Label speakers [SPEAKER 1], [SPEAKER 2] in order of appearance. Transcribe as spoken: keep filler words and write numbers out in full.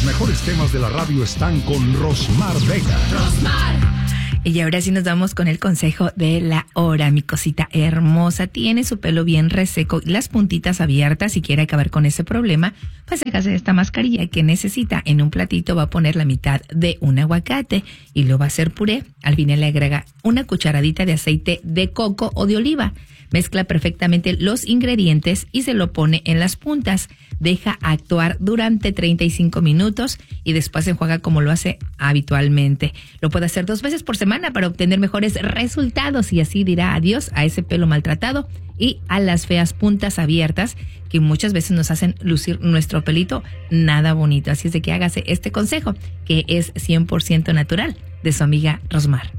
[SPEAKER 1] mejores temas de la radio están con Rosmar Vega.
[SPEAKER 2] Rosmar. Y ahora sí nos vamos con el consejo de la hora. Mi cosita hermosa tiene su pelo bien reseco y las puntitas abiertas. Si quiere acabar con ese problema, pues hágase esta mascarilla que necesita. En un platito va a poner la mitad de un aguacate y lo va a hacer puré. Al final le agrega una cucharadita de aceite de coco o de oliva. Mezcla perfectamente los ingredientes y se lo pone en las puntas. Deja actuar durante treinta y cinco minutos y después se enjuaga como lo hace habitualmente. Lo puede hacer dos veces por semana para obtener mejores resultados y así dirá adiós a ese pelo maltratado y a las feas puntas abiertas que muchas veces nos hacen lucir nuestro pelito nada bonito. Así es de que hágase este consejo que es cien por ciento natural de su amiga Rosmar.